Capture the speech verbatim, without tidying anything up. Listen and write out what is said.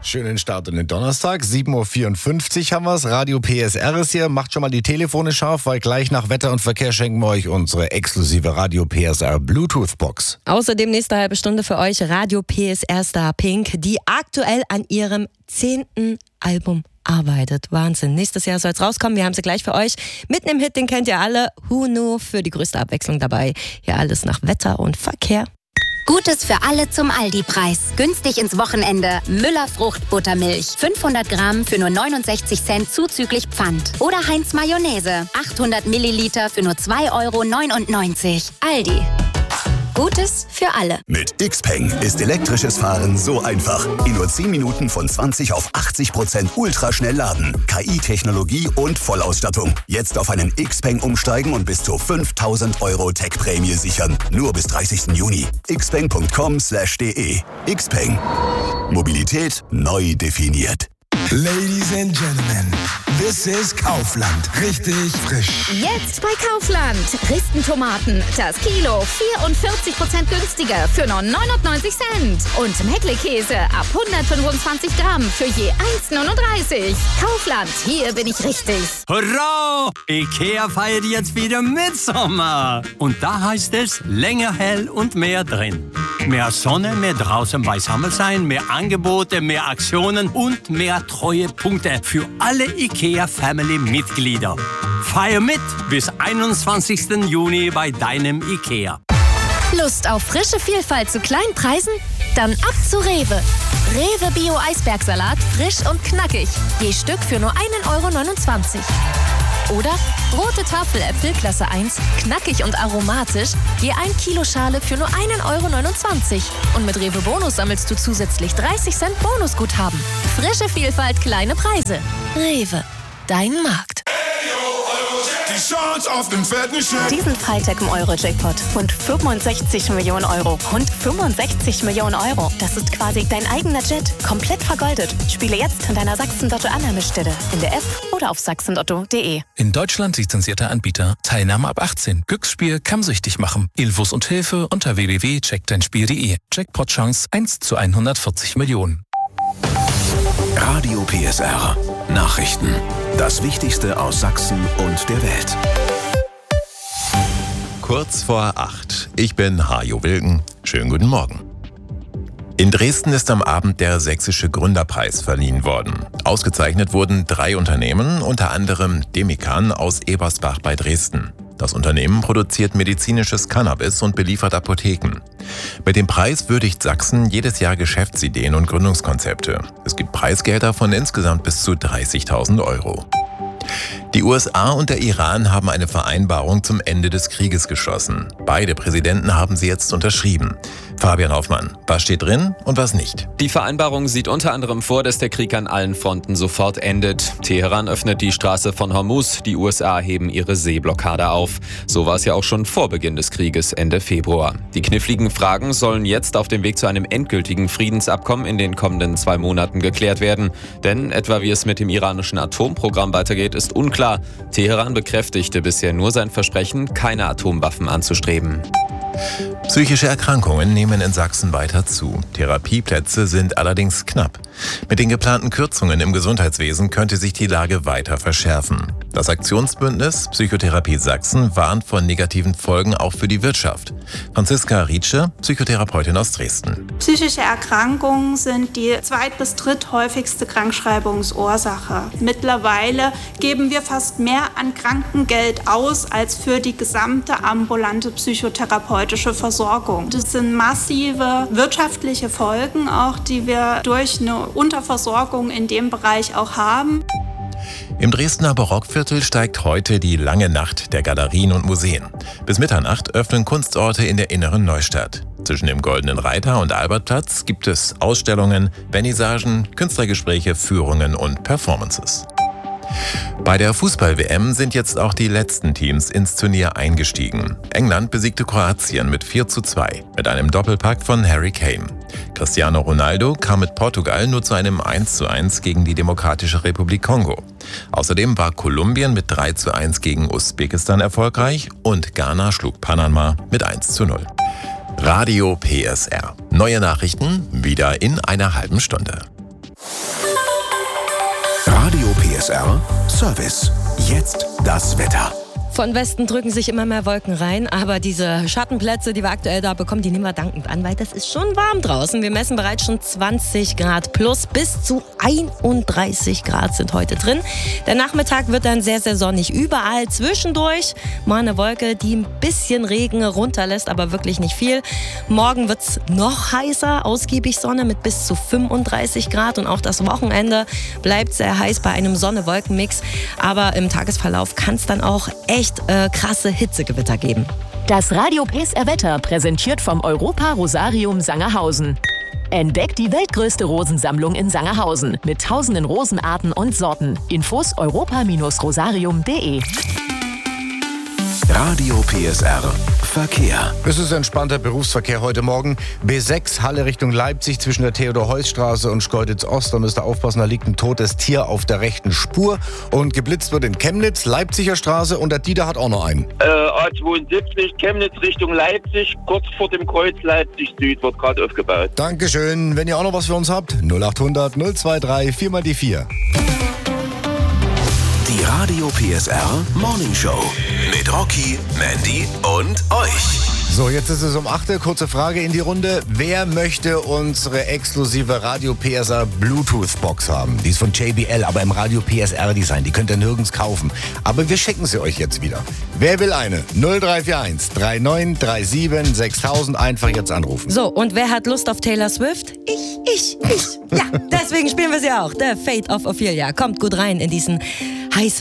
Schönen Start in den Donnerstag, sieben Uhr vierundfünfzig haben wir es. Radio P S R ist hier. Macht schon mal die Telefone scharf, weil gleich nach Wetter und Verkehr schenken wir euch unsere exklusive Radio P S R Bluetooth-Box. Außerdem nächste halbe Stunde für euch Radio P S R-Star Pink, die aktuell an ihrem zehnten Album arbeitet. Wahnsinn. Nächstes Jahr soll es rauskommen. Wir haben sie gleich für euch. Mitten im Hit, den kennt ihr alle. Huno für die größte Abwechslung dabei. Hier alles nach Wetter und Verkehr. Gutes für alle zum Aldi-Preis. Günstig ins Wochenende. Müller Fruchtbuttermilch. fünfhundert Gramm für nur neunundsechzig Cent zuzüglich Pfand. Oder Heinz Mayonnaise. achthundert Milliliter für nur zwei Euro neunundneunzig. Aldi. Gutes für alle. Mit Xpeng ist elektrisches Fahren so einfach. In nur zehn Minuten von zwanzig auf achtzig Prozent ultraschnell laden. K I-Technologie und Vollausstattung. Jetzt auf einen Xpeng umsteigen und bis zu fünftausend Euro Tech-Prämie sichern. Nur bis dreißigsten Juni. xpeng punkt com slash de. Xpeng. Mobilität neu definiert. Ladies and Gentlemen, this is Kaufland. Richtig frisch. Jetzt bei Kaufland. Dresden-Tomaten. Das Kilo vierundvierzig Prozent günstiger für nur neunundneunzig Cent. Und Meckle-Käse ab hundertfünfundzwanzig Gramm für je eins neununddreißig. Kaufland, hier bin ich richtig. Hurra! Ikea feiert jetzt wieder Mitsommer. Und da heißt es länger hell und mehr drin. Mehr Sonne, mehr draußen beisammen sein, mehr Angebote, mehr Aktionen und mehr Treuepunkte für alle IKEA-Family-Mitglieder. Feier mit bis einundzwanzigsten Juni bei deinem IKEA. Lust auf frische Vielfalt zu kleinen Preisen? Dann ab zu Rewe. Rewe Bio-Eisbergsalat, frisch und knackig. Je Stück für nur ein Euro neunundzwanzig. Oder rote Tafeläpfel Klasse eins, knackig und aromatisch, je ein Kilo Schale für nur ein Euro neunundzwanzig. Und mit Rewe Bonus sammelst du zusätzlich dreißig Cent Bonusguthaben. Frische Vielfalt, kleine Preise. Rewe, dein Markt. Die Chance auf den fetten Scheck. Diesen Freitag im Euro-Jackpot. Rund fünfundsechzig Millionen Euro. Rund fünfundsechzig Millionen Euro. Das ist quasi dein eigener Jet. Komplett vergoldet. Spiele jetzt an deiner Sachsen-Lotto-Annahmestelle. In der App oder auf sachsenlotto punkt de. In Deutschland lizenzierter Anbieter. Teilnahme ab achtzehn. Glücksspiel kann süchtig machen. Infos und Hilfe unter w w w punkt check dein spiel punkt de. Jackpot-Chance eins zu hundertvierzig Millionen. Radio P S R. Nachrichten. Das Wichtigste aus Sachsen und der Welt. Kurz vor acht. Ich bin Hajo Wilken. Schönen guten Morgen. In Dresden ist am Abend der Sächsische Gründerpreis verliehen worden. Ausgezeichnet wurden drei Unternehmen, unter anderem Demikan aus Ebersbach bei Dresden. Das Unternehmen produziert medizinisches Cannabis und beliefert Apotheken. Mit dem Preis würdigt Sachsen jedes Jahr Geschäftsideen und Gründungskonzepte. Es gibt Preisgelder von insgesamt bis zu dreißigtausend Euro. Die U S A und der Iran haben eine Vereinbarung zum Ende des Krieges geschlossen. Beide Präsidenten haben sie jetzt unterschrieben. Fabian Hoffmann, was steht drin und was nicht? Die Vereinbarung sieht unter anderem vor, dass der Krieg an allen Fronten sofort endet. Teheran öffnet die Straße von Hormuz, die U S A heben ihre Seeblockade auf. So war es ja auch schon vor Beginn des Krieges Ende Februar. Die kniffligen Fragen sollen jetzt auf dem Weg zu einem endgültigen Friedensabkommen in den kommenden zwei Monaten geklärt werden. Denn etwa wie es mit dem iranischen Atomprogramm weitergeht, ist unklar. Teheran bekräftigte bisher nur sein Versprechen, keine Atomwaffen anzustreben. Psychische Erkrankungen nehmen in Sachsen weiter zu. Therapieplätze sind allerdings knapp. Mit den geplanten Kürzungen im Gesundheitswesen könnte sich die Lage weiter verschärfen. Das Aktionsbündnis Psychotherapie Sachsen warnt vor negativen Folgen auch für die Wirtschaft. Franziska Rietsche, Psychotherapeutin aus Dresden. Psychische Erkrankungen sind die zweit- bis dritthäufigste Krankschreibungsursache. Mittlerweile geben wir fast mehr an Krankengeld aus als für die gesamte ambulante psychotherapeutische Versorgung. Das sind massive wirtschaftliche Folgen auch, die wir durch eine Unterversorgung in dem Bereich auch haben. Im Dresdner Barockviertel steigt heute die lange Nacht der Galerien und Museen. Bis Mitternacht öffnen Kunstorte in der inneren Neustadt. Zwischen dem Goldenen Reiter und Albertplatz gibt es Ausstellungen, Vernissagen, Künstlergespräche, Führungen und Performances. Bei der Fußball-W M sind jetzt auch die letzten Teams ins Turnier eingestiegen. England besiegte Kroatien mit vier zu zwei mit einem Doppelpack von Harry Kane. Cristiano Ronaldo kam mit Portugal nur zu einem eins zu eins gegen die Demokratische Republik Kongo. Außerdem war Kolumbien mit drei zu eins gegen Usbekistan erfolgreich und Ghana schlug Panama mit eins zu null. Radio P S R. Neue Nachrichten wieder in einer halben Stunde. S R Service. Jetzt das Wetter. Von Westen drücken sich immer mehr Wolken rein, aber diese Schattenplätze, die wir aktuell da bekommen, die nehmen wir dankend an, weil das ist schon warm draußen. Wir messen bereits schon zwanzig Grad plus, bis zu einunddreißig Grad sind heute drin. Der Nachmittag wird dann sehr, sehr sonnig. Überall zwischendurch mal eine Wolke, die ein bisschen Regen runterlässt, aber wirklich nicht viel. Morgen wird es noch heißer, ausgiebig Sonne mit bis zu fünfunddreißig Grad und auch das Wochenende bleibt sehr heiß bei einem Sonne-Wolken-Mix. Aber im Tagesverlauf kann es dann auch echt Äh, krasse Hitzegewitter geben. Das Radio P S R Wetter präsentiert vom Europa Rosarium Sangerhausen. Entdeckt die weltgrößte Rosensammlung in Sangerhausen mit tausenden Rosenarten und Sorten. Infos europa Rosarium punkt de. Radio P S R Verkehr. Es ist entspannter Berufsverkehr heute Morgen. B sechs Halle Richtung Leipzig zwischen der Theodor-Heuss-Straße und Schkeuditz-Ost. Da müsst ihr aufpassen, da liegt ein totes Tier auf der rechten Spur. Und geblitzt wird in Chemnitz, Leipziger Straße und der Dieter hat auch noch einen. Äh, A zweiundsiebzig, Chemnitz Richtung Leipzig, kurz vor dem Kreuz Leipzig Süd wird gerade aufgebaut. Dankeschön. Wenn ihr auch noch was für uns habt, null achthundert null dreiundzwanzig vier mal die vier. Die Radio P S R Morning Show mit Rocky, Mandy und euch. So, jetzt ist es um acht Uhr. Kurze Frage in die Runde. Wer möchte unsere exklusive Radio P S R Bluetooth-Box haben? Die ist von J B L, aber im Radio P S R-Design. Die könnt ihr nirgends kaufen. Aber wir schicken sie euch jetzt wieder. Wer will eine? null drei vier eins drei neun drei sieben sechstausend. Einfach jetzt anrufen. So, und wer hat Lust auf Taylor Swift? Ich, ich, ich. Ja, deswegen spielen wir sie auch. The Fate of Ophelia. Kommt gut rein in diesen heiß